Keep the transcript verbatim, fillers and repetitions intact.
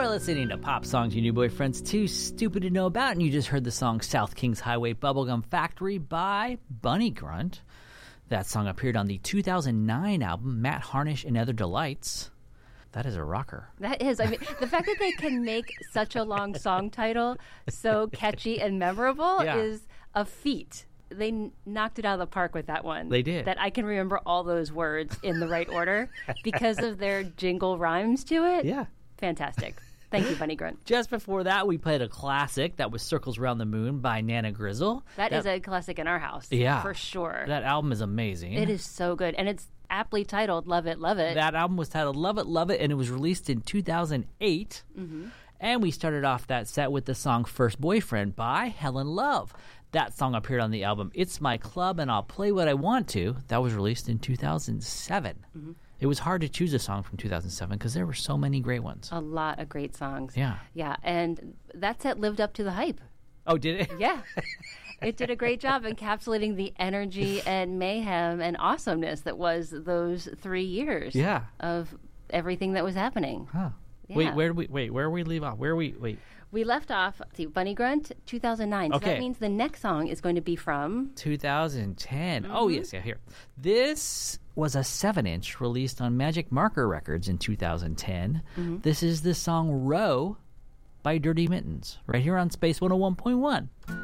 listening to Pop Songs You New Boyfriends Too Stupid to Know About, and you just heard the song South Kings Highway Bubblegum Factory by Bunny Grunt. That song appeared on the two thousand nine album Matt Harnish and Other Delights. That is a rocker. That is. I mean, the fact that they can make such a long song title so catchy and memorable Yeah. is a feat. They n- knocked it out of the park with that one. They did. That I can remember all those words in the right order because of their jingle rhymes to it. Yeah. Fantastic. Thank you, Bunny Grunt. Just before that, we played a classic that was Circles Around the Moon by Nana Grizzle. That, that is a classic in our house. Yeah. For sure. That album is amazing. It is so good. And it's aptly titled Love It, Love It. That album was titled Love It, Love It, and it was released in two thousand eight. Mm-hmm. And we started off that set with the song First Boyfriend by Helen Love. That song appeared on the album It's My Club and I'll Play What I Want To. That was released in two thousand seven. Mm-hmm. It was hard to choose a song from two thousand seven because there were so many great ones. A lot of great songs. Yeah. Yeah, and that set lived up to the hype. Oh, did it? Yeah. It did a great job encapsulating the energy and mayhem and awesomeness that was those three years Yeah. of everything that was happening. Huh. Yeah. Wait, where do we wait? Where we leave off? Where we wait? We left off, see, Bunny Grunt, two thousand nine. So Okay. that means the next song is going to be from... two thousand ten. Mm-hmm. Oh, yes, yeah, here. This was a seven inch released on Magic Marker Records in two thousand ten. Mm-hmm. This is the song Row by Dirty Mittens, right here on Space one oh one point one.